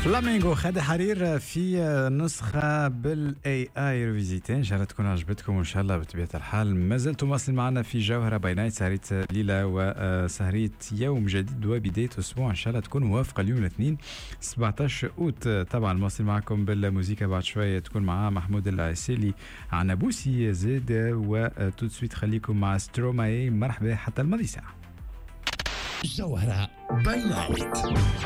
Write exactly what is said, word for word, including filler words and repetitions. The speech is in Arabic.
فلامينغو خالد حرير في نسخة بالاي اي ريفيزيتي، ان شاء الله تكون عجبتكم وان شاء الله بطبيعة الحال ما زلتم واصلين معنا في جوهرة باي نايت، سهرية ليلة وسهرية يوم جديد وبداية اسبوع ان شاء الله تكون موافقة اليوم الاثنين سبعطاش اوت. طبعا موصل معكم بالموسيقى، بعد شوية تكون معاه محمود العسيلي عن بوسي زيد، وتو سويت خليكم مع ستروماي. مرحبا حتى الماضي ساعة. جوهرة باي نايت.